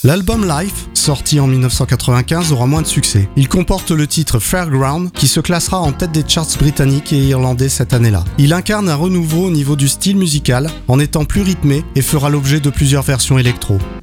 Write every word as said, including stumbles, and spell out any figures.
L'album Life, sorti en dix-neuf cent quatre-vingt-quinze, aura moins de succès. Il comporte le titre Fairground, qui se classera en tête des charts britanniques et irlandais cette année-là. Il incarne un renouveau au niveau du style musical, en étant plus rythmé et fera l'objet de plusieurs versions électro.